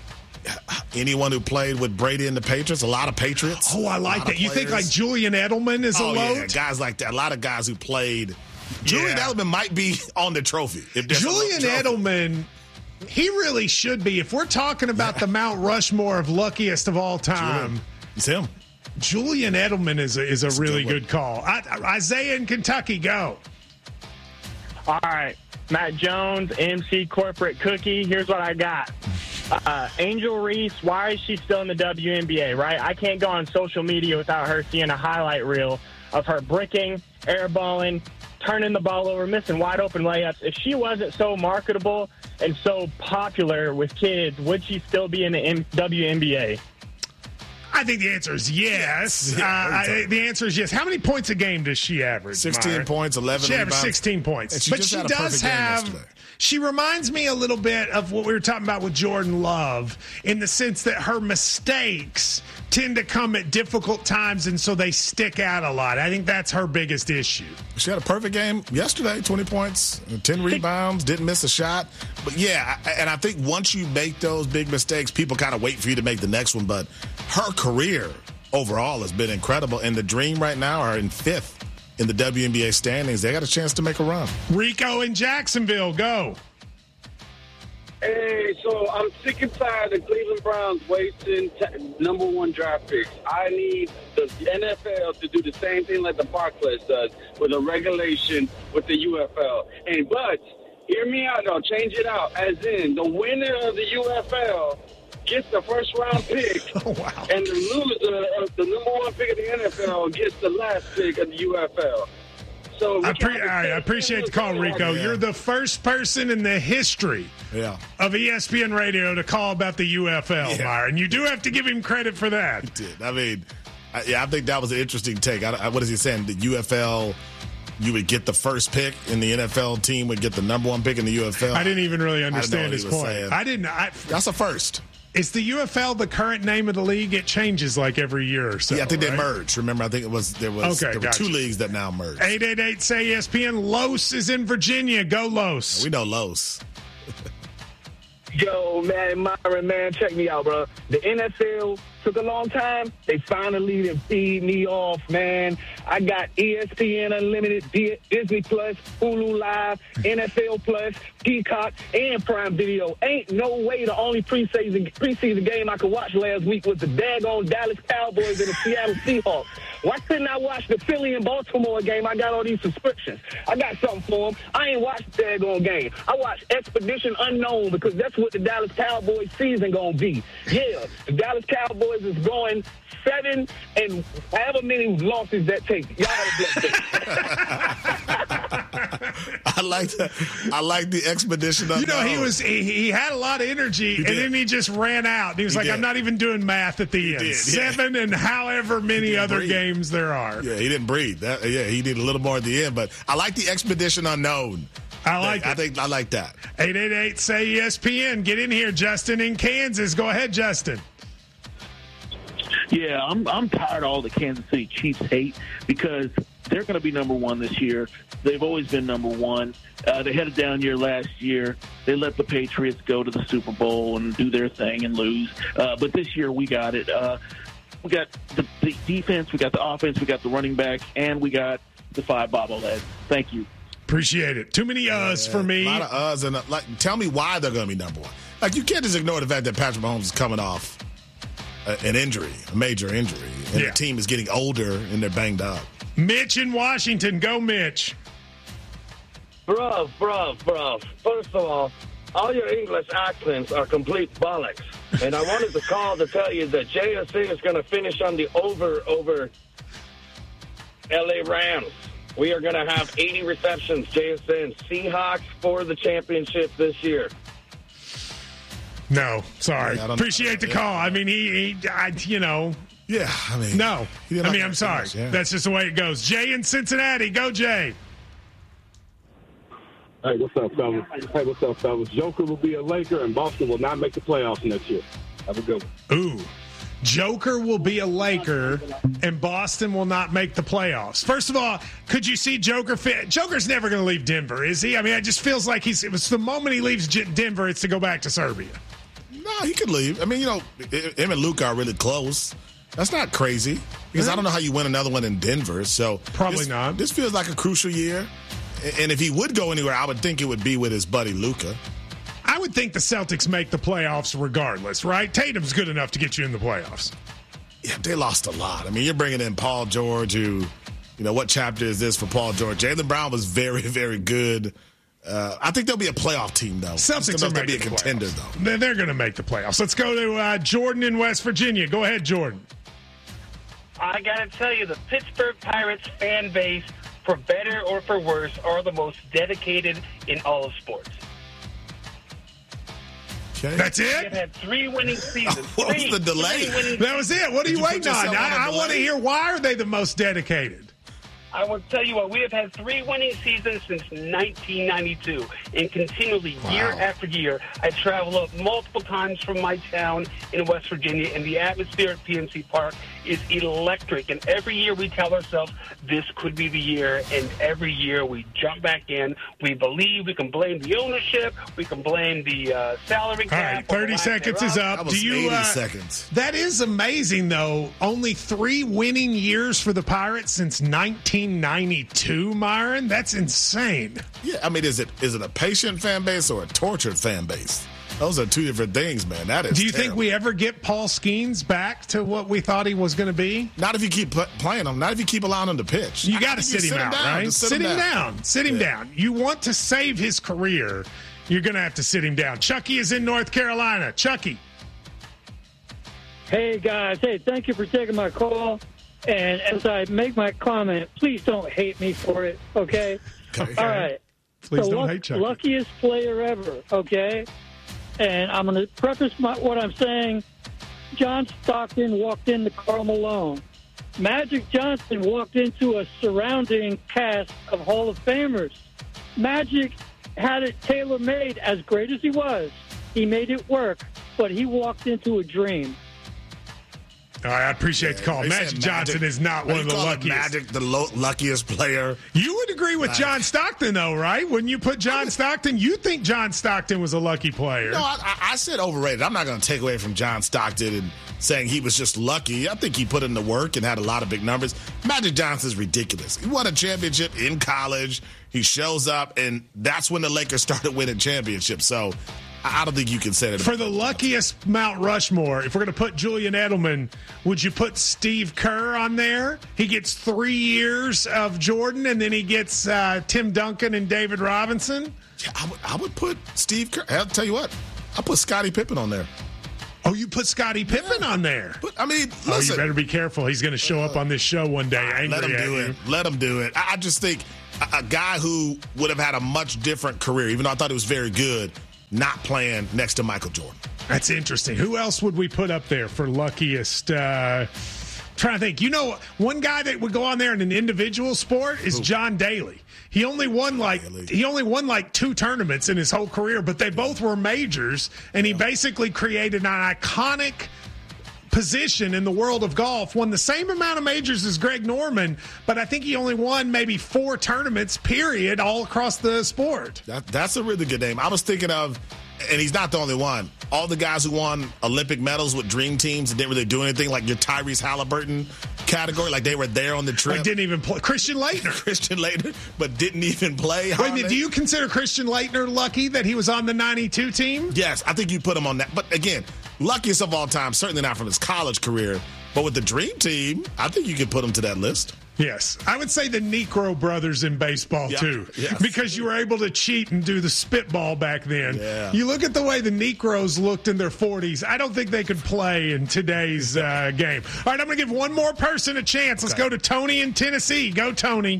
Anyone who played with Brady and the Patriots. A lot of Patriots.
Oh, I like that. You think like Julian Edelman is
oh,
a load?
Yeah, guys like that. A lot of guys who played. Julian yeah. Edelman might be on the trophy. If
Julian
trophy.
Edelman, he really should be. If we're talking about yeah. the Mount Rushmore of luckiest of all time,
Julian. It's him.
Julian Edelman is a, is a
That's
really
a good,
good call. I, Isaiah in Kentucky, go.
All right, Matt Jones, M C Corporate Cookie. Here's what I got. Uh, Angel Reese, why is she still in the W N B A, right? I can't go on social media without her seeing a highlight reel of her bricking, airballing, turning the ball over, missing wide open layups. If she wasn't so marketable and so popular with kids, would she still be in the M- W N B A?
I think the answer is yes.
Yeah,
uh, I, the answer is yes. How many points a game does she average?
sixteen
Myron?
points, eleven
She averages
rebounds.
sixteen points.
And she
but
just
she
had a
does
perfect game
have.
yesterday.
She reminds me a little bit of what we were talking about with Jordan Love in the sense that her mistakes tend to come at difficult times, and so they stick out a lot. I think that's her biggest issue.
She had a perfect game yesterday, twenty points, ten rebounds, didn't miss a shot. But, yeah, and I think once you make those big mistakes, people kind of wait for you to make the next one. But her career overall has been incredible, and the Dream right now are in fifth in the W N B A standings. They got a chance to make a run.
Rico in Jacksonville, go.
Hey, so I'm sick and tired of Cleveland Browns wasting t- number one draft picks. I need the N F L to do the same thing like the Barclays does with a regulation with the U F L. And but hear me out, though. Change it out. As in, the winner of the U F L gets the first round pick,
oh, wow.
and the loser of the number one pick of the N F L gets the last pick of the U F L.
So
I, pre- I appreciate the call, Rico.
Yeah.
You're the first person in the history
yeah.
of E S P N Radio to call about the U F L,
Yeah.
Myron. You do have to give him credit for that.
He did. I mean, I, yeah, I think that was an interesting take. I, I, what is he saying? The U F L, you would get the first pick, and the N F L team would get the number one pick in the U F L.
I didn't even really
I
understand
didn't
his
know what
point.
he was saying.
I didn't. I,
That's a first.
Is the U F L the current name of the league? It changes like every year or so.
Yeah, I think
right?
they merged. Remember, I think it was there was
Okay,
there were
gotcha.
two leagues that now merged.
eight eight eight say E S P N. Los is in Virginia. Go Los.
We know Los.
Yo, man, Myron, man, check me out, bro. The N F L took a long time. They finally done feed me off, man. I got E S P N Unlimited, D- Disney Plus, Hulu Live, N F L Plus, Peacock, and Prime Video. Ain't no way the only preseason preseason game I could watch last week was the daggone Dallas Cowboys and the Seattle Seahawks. Why couldn't I watch the Philly and Baltimore game? I got all these subscriptions. I got something for them. I ain't watched the daggone game. I watched Expedition Unknown because that's what the Dallas Cowboys season gonna be. Yeah, the Dallas Cowboys is going seven and however many losses that takes. Y'all have a blessed day.
I like that. I like the expedition.
You know, he was he, he had a lot of energy, and
did.
then he just ran out. And he was
He
like,
did.
"I'm not even doing math at the end.
did, yeah.
Seven and however many
didn't
other
breathe.
games there are."
Yeah, he didn't breathe. That, yeah, he did a little more at the end, but I like the expedition unknown.
I like
I
it.
think I like that.
eight eight eight say E S P N. Get in here, Justin in Kansas. Go ahead, Justin.
Yeah, I'm I'm tired of all the Kansas City Chiefs hate because they're going to be number one this year. They've always been number one. Uh, they had a down year last year. They let the Patriots go to the Super Bowl and do their thing and lose. Uh, but this year we got it. Uh, we got the, the defense, we got the offense, we got the running back, and we got the five bobbleheads. Thank you.
Appreciate it. Too many uhs for me.
A lot of uhs and uh, like, tell me why they're going to be number one. Like you can't just ignore the fact that Patrick Mahomes is coming off a, an injury, a major injury, and
Yeah.
the team is getting older and they're banged up.
Mitch in Washington. Go, Mitch.
Bruv, bruv, bruv. First of all, all your English accents are complete bollocks. And I wanted to call to tell you that J S A is going to finish on the over over L A Rams. We are going to have eighty receptions, J S A and Seahawks for the championship this year.
No, sorry.
Yeah, I don't-
Appreciate the
yeah.
call. I mean, he, he I, you know.
Yeah, I mean,
No.
he didn't
I
like
mean,
that
I'm
too
sorry.
much, yeah.
That's just the way it goes. Jay in Cincinnati. Go, Jay.
Hey, what's up, fellas? Hey, what's up, fellas? Joker will be a Laker, and Boston will not make the playoffs next year. Have a good one.
Ooh. Joker will be a Laker, and Boston will not make the playoffs. First of all, could you see Joker fit? Joker's never going to leave Denver, is he? I mean, it just feels like he's. It was the moment he leaves J- Denver, it's to go back to Serbia.
No, he could leave. I mean, you know, him and Luka are really close. That's not crazy because I don't know how you win another one in Denver. So
Probably
this,
not.
This feels like a crucial year, and if he would go anywhere, I would think it would be with his buddy Luka.
I would think the Celtics make the playoffs regardless, right? Tatum's good enough to get you in the playoffs.
Yeah, they lost a lot. I mean, you're bringing in Paul George, who, you know, what chapter is this for Paul George? Jaylen Brown was very, very good. Uh, I think they'll be a playoff team, though.
Celtics
they'll
are
be a
making the
contender,
playoffs.
though.
They're, they're going to make the playoffs. Let's go to uh, Jordan in West Virginia. Go ahead, Jordan.
I got to tell you, the Pittsburgh Pirates fan base, for better or for worse, are the most dedicated in all of sports.
Okay.
That's
We
it?
have had three winning seasons.
What was
Three-
the delay?
three winning
That was it. What are
Did
you
you put
waiting on?
yourself on a
I, I
delay?
want to hear why are they the most dedicated?
I will tell you what, we have had three winning seasons since nineteen ninety-two, and continually, year after year, I travel up multiple times from my town in West Virginia, and the atmosphere at P N C Park is electric. And every year we tell ourselves this could be the year, and every year we jump back in. We believe we can blame the ownership, we can blame the uh, salary
All
cap.
right,
or
thirty
lack
seconds is
thereof.
up.
That was
Do you?
eighty
Uh,
seconds.
that is amazing, though. Only three winning years for the Pirates since nineteen ninety-two. Myron, that's insane.
Yeah, I mean, is it is it a patient fan base or a tortured fan base? Those are two different things, man. That is.
Do you think
terrible.
we ever get Paul Skeens back to what we thought he was going to be?
Not if you keep pl- playing him. Not if you keep allowing him to pitch.
You
I
got to
think
sit him out,
down.
right?
Just
Sit, him down. Sit him
Yeah.
down. You want to save his career, you're going to have to sit him down. Chucky is in North Carolina. Chucky.
Hey, guys. Hey, thank you for taking my call.
And as I make my comment, please don't hate me for it, okay?
Okay.
All right.
Please
the
don't
luck-
hate Chucky.
luckiest player ever, okay? And I'm going to preface my, what I'm saying. John Stockton walked into Karl Malone. Magic Johnson walked into a surrounding cast of Hall of Famers. Magic had it tailor-made. As great as he was, he made it work, but he walked into a dream.
All right, I appreciate
Yeah,
the call.
they
Magic
said
Johnson
Magic-
is not
Why
one
you
of the
call it
luckiest.
Magic, the lo- luckiest player.
You would agree with
Like-
John Stockton, though, right? When you put John Stockton, you think John Stockton was a lucky player.
No, I, I I said overrated. I'm not going to take away from John Stockton and saying he was just lucky. I think he put in the work and had a lot of big numbers. Magic Johnson's ridiculous. He won a championship in college. He shows up, and that's when the Lakers started winning championships. So I don't think you can say that.
For the luckiest Mount Rushmore, if we're going to put Julian Edelman, would you put Steve Kerr on there? He gets three years of Jordan, and then he gets uh, Tim Duncan and David Robinson.
Yeah, I would, I would put Steve Kerr. I'll tell you what. I'll put Scottie Pippen on there.
Oh, you put Scottie Pippen on there.
But, I mean, listen.
Oh, you better be careful. He's going to show up on this show one day angry
Let him
at
do
you.
it. Let him do it. I, I just think a, a guy who would have had a much different career, even though I thought he was very good, not playing next to Michael Jordan.
That's interesting. Who else would we put up there for luckiest? Uh, trying to think. You know, one guy that would go on there in an individual sport is John Daly. He only won like he only won like two tournaments in his whole career, but they both were majors, and he basically created an iconic position in the world of golf. Won the same amount of majors as Greg Norman, but I think he only won maybe four tournaments, period, all across the sport.
That, that's a really good name. I was thinking of, and he's not the only one, all the guys who won Olympic medals with dream teams and didn't really do anything, like your Tyrese Halliburton category, like they were there on the trip.
Like didn't even play. Christian Laettner.
Christian Laettner, but didn't even play.
Wait a minute, do you consider Christian Laettner lucky that he was on the ninety-two team?
Yes, I think you put him on that. But again, luckiest of all time, certainly not from his college career. But with the dream team, I think you could put him to that list.
Yes. I would say the Necro brothers in baseball,
Yeah,
too,
yes.
because you were able to cheat and do the spitball back then.
Yeah.
You look at the way the Necros looked in their forties. I don't think they could play in today's uh, game. All right, I'm going to give one more person a chance. Let's
Okay.
go to Tony in Tennessee. Go, Tony.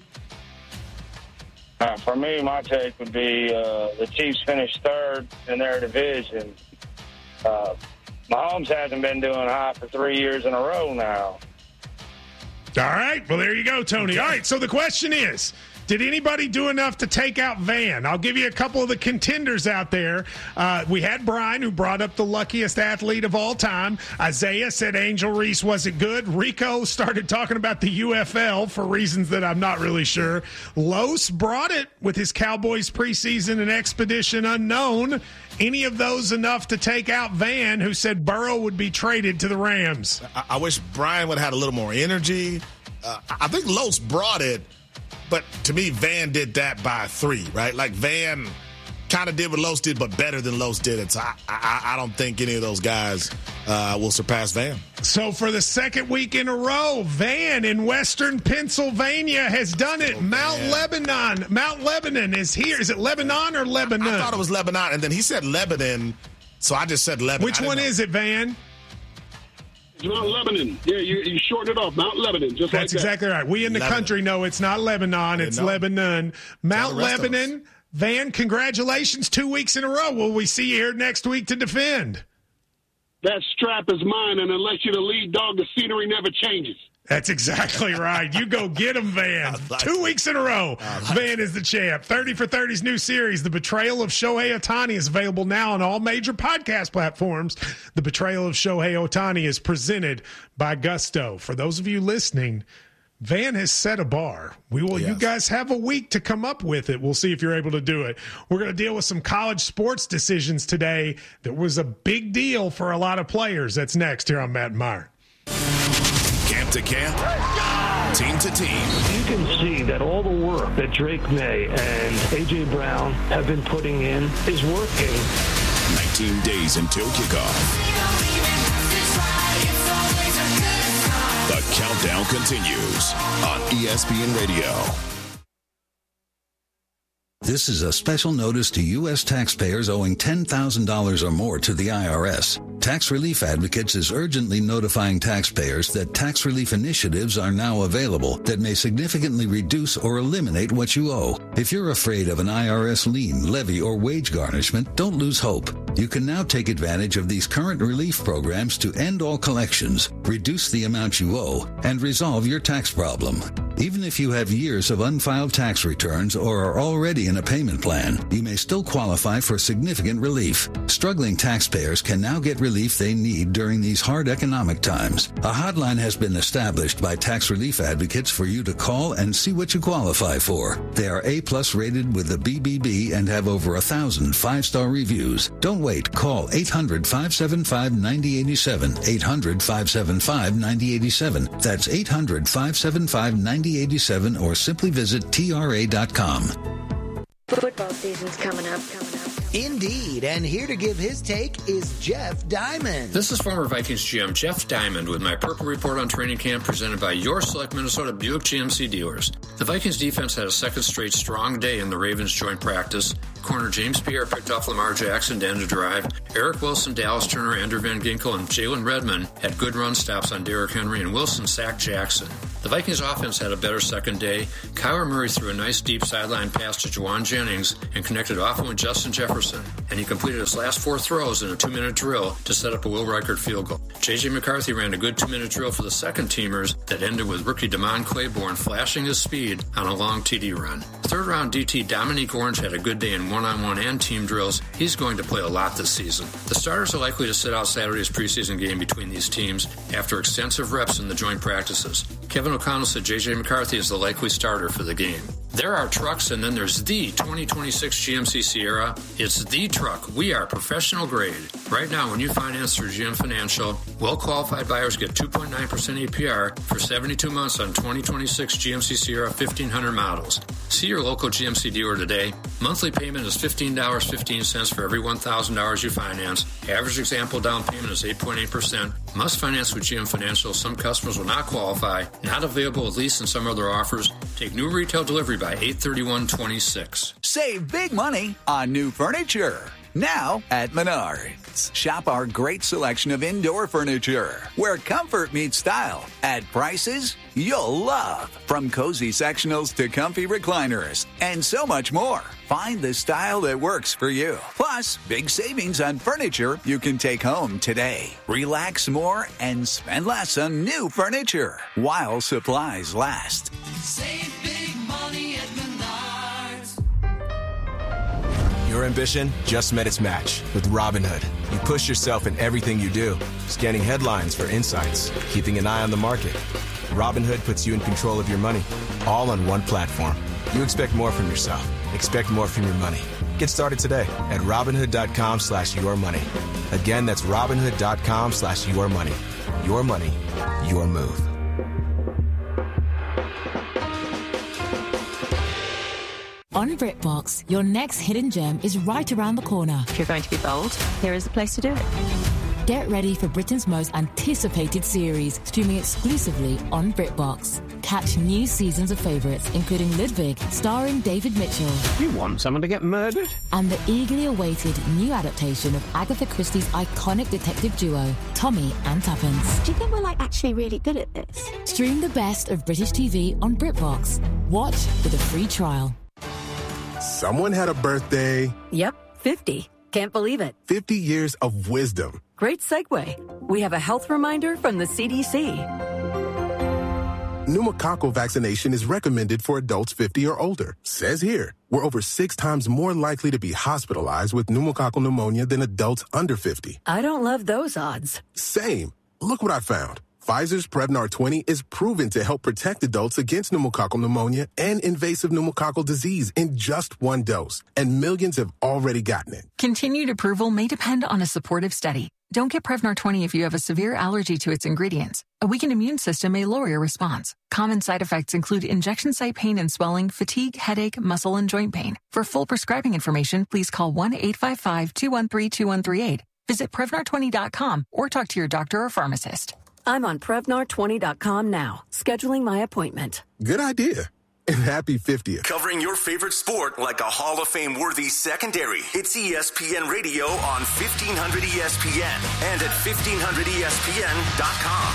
Uh, for me, my take would be uh, the Chiefs finished third in their division. Uh, Mahomes hasn't been doing hot for three years in a row now.
All right. Well, there you go, Tony.
Okay.
All right. So the question is, did anybody do enough to take out Van? I'll give you a couple of the contenders out there. Uh, we had Brian, who brought up the luckiest athlete of all time. Isaiah said Angel Reese wasn't good. Rico started talking about the U F L for reasons that I'm not really sure. Los brought it with his Cowboys preseason and expedition unknown. Any of those enough to take out Van, who said Burrow would be traded to the Rams?
I, I wish Brian would have had a little more energy. Uh, I think Los brought it, but to me, Van did that by three, right? Like Van kind of did what Los did, but better than Los did it. So I, I, I don't think any of those guys uh, will surpass Van.
So for the second week in a row, Van in Western Pennsylvania has done it.
Oh,
Mount
man.
Lebanon. Mount Lebanon is here. Is it Lebanon or Lebanon?
I thought it was Lebanon, and then he said Lebanon, so I just said Lebanon.
Which one is it, Van?
It's Mount Lebanon. Yeah, you, you shortened it off. Mount Lebanon, just
That's
like that.
exactly right. We in the
Lebanon.
country know it's not Lebanon, it's
know.
Lebanon. Mount
the rest of
Lebanon. Van, congratulations. Two weeks in a row. Will we see you here next week to defend?
That strap is mine, and unless you're the lead dog, the scenery never changes.
That's exactly right. You go get him, Van.
like
Two
it.
weeks in a row.
like
Van is the champ. thirty for thirty's new series, The Betrayal of Shohei Ohtani, is available now on all major podcast platforms. The Betrayal of Shohei Ohtani is presented by Gusto. For those of you listening, Van has set a bar. We will.
Yes.
You guys have a week to come up with it. We'll see if you're able to do it. We're going to deal with some college sports decisions today. That was a big deal for a lot of players. That's next here on Matt and Meyer.
Camp to camp, team to team.
You can see that all the work that Drake May and A J. Brown have been putting in is working.
nineteen days until kickoff. The countdown continues on E S P N Radio.
This is a special notice to U S taxpayers owing ten thousand dollars or more to the I R S.
Tax Relief Advocates is urgently notifying taxpayers that tax relief initiatives are now available that may significantly reduce or eliminate what you owe. If you're afraid of an I R S lien, levy, or wage garnishment, don't lose hope. You can now take advantage of these current relief programs to end all collections, reduce the amount you owe, and resolve your tax problem. Even if you have years of unfiled tax returns or are already in a payment plan, you may still qualify for significant relief. Struggling taxpayers can now get relief they need during these hard economic times. A hotline has been established by Tax Relief Advocates for you to call and see what you qualify for. They are A-plus rated with the B B B and have over a thousand five-star reviews. Don't wait. Call eight hundred, five seven five, nine zero eight seven, eight hundred, five seven five, nine zero eight seven. That's eight hundred, five seven five, nine zero eight seven, or simply visit T R A dot com.
Football season's coming up, coming up.
Indeed, and here to give his take is Jeff Diamond.
This is former Vikings G M Jeff Diamond with my Purple Report on Training Camp presented by your select Minnesota Buick G M C dealers. The Vikings defense had a second straight strong day in the Ravens joint practice. Corner James Pierre picked off Lamar Jackson to end a drive. Eric Wilson, Dallas Turner, Andrew Van Ginkel, and Jalen Redmond had good run stops on Derrick Henry, and Wilson sacked Jackson. The Vikings offense had a better second day. Kyler Murray threw a nice deep sideline pass to Juwan Jennings and connected often with Justin Jefferson, and he completed his last four throws in a two-minute drill to set up a Will Reichert field goal. J J McCarthy ran a good two-minute drill for the second-teamers that ended with rookie Damon Claiborne flashing his speed on a long T D run. Third-round D T Dominique Orange had a good day in one-on-one and team drills. He's going to play a lot this season. The starters are likely to sit out Saturday's preseason game between these teams after extensive reps in the joint practices. Kevin O'Connell said J J McCarthy is the likely starter for the game. There are trucks, and then there's the twenty twenty-six G M C Sierra. It's the truck. We are professional grade. Right now, when you finance through G M Financial, well-qualified buyers get two point nine percent A P R for seventy-two months on twenty twenty-six G M C Sierra fifteen hundred models. See your local G M C dealer today. Monthly payment is fifteen dollars and fifteen cents for every one thousand dollars you finance. Average example down payment is eight point eight percent. Must finance with G M Financial. Some customers will not qualify. Not available with lease and some other offers. Take new retail delivery by eight thirty-one twenty-six.
Save big money on new furniture. Now at Menards. Shop our great selection of indoor furniture, where comfort meets style, at prices you'll love. From cozy sectionals to comfy recliners, and so much more. Find the style that works for you. Plus, big savings on furniture you can take home today. Relax more and spend less on new furniture while supplies last.
Save big money at Menards.
Your ambition just met its match with Robinhood. You push yourself in everything you do, scanning headlines for insights, keeping an eye on the market. Robinhood puts you in control of your money, all on one platform. You expect more from yourself. Expect more from your money. Get started today at Robinhood.com slash your money. Again, that's Robinhood.com slash your money. Your money, your move.
On BritBox, your next hidden gem is right around the corner.
If you're going to be bold, here is the place to do it.
Get ready for Britain's most anticipated series, streaming exclusively on BritBox. Catch new seasons of favourites, including Ludwig, starring David Mitchell.
You want someone to get murdered?
And the eagerly awaited new adaptation of Agatha Christie's iconic detective duo, Tommy and Tuppence.
Do you think we're, like, actually really good at this?
Stream the best of British T V on BritBox. Watch with a free trial.
Someone had a birthday.
Yep, fifty. Can't believe it.
fifty years of wisdom.
Great segue. We have a health reminder from the C D C.
Pneumococcal vaccination is recommended for adults fifty or older. Says here, we're over six times more likely to be hospitalized with pneumococcal pneumonia than adults under fifty.
I don't love those odds.
Same. Look what I found. Pfizer's Prevnar twenty is proven to help protect adults against pneumococcal pneumonia and invasive pneumococcal disease in just one dose, and millions have already gotten it.
Continued approval may depend on a supportive study. Don't get Prevnar twenty if you have a severe allergy to its ingredients. A weakened immune system may lower your response. Common side effects include injection site pain and swelling, fatigue, headache, muscle, and joint pain. For full prescribing information, please call one eight five five, two one three, two one three eight. Visit Prevnar twenty dot com or talk to your doctor or pharmacist.
I'm on Prevnar twenty dot com now, scheduling my appointment.
Good idea. and happy fiftieth.
Covering your favorite sport like a Hall of Fame-worthy secondary. It's E S P N Radio on fifteen hundred E S P N and at fifteen hundred E S P N dot com.